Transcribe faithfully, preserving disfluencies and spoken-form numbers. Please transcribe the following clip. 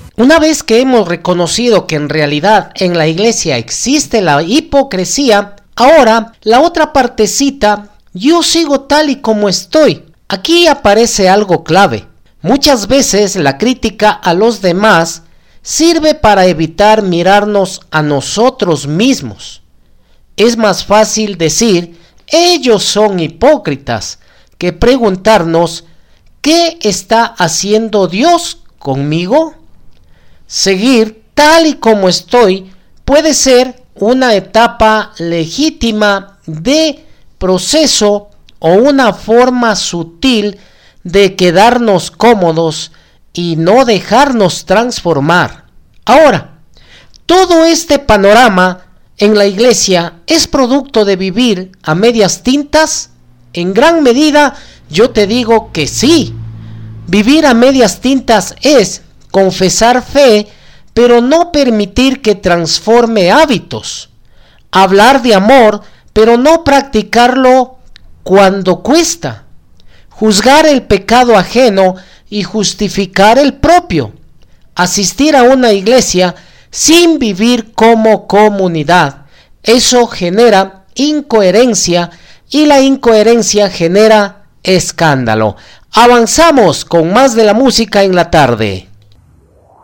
Una vez que hemos reconocido que en realidad en la iglesia existe la hipocresía, ahora la otra partecita, yo sigo tal y como estoy. Aquí aparece algo clave. Muchas veces la crítica a los demás sirve para evitar mirarnos a nosotros mismos. Es más fácil decir, ellos son hipócritas, que preguntarnos, ¿qué está haciendo Dios conmigo? Seguir tal y como estoy puede ser una etapa legítima de proceso o una forma sutil de quedarnos cómodos y no dejarnos transformar. Ahora, todo este panorama en la iglesia es producto de vivir a medias tintas. En gran medida, yo te digo que sí. Vivir a medias tintas es confesar fe, pero no permitir que transforme hábitos. Hablar de amor, pero no practicarlo cuando cuesta. Juzgar el pecado ajeno y justificar el propio. Asistir a una iglesia sin vivir como comunidad. Eso genera incoherencia y la incoherencia genera escándalo. Avanzamos con más de la música en la tarde.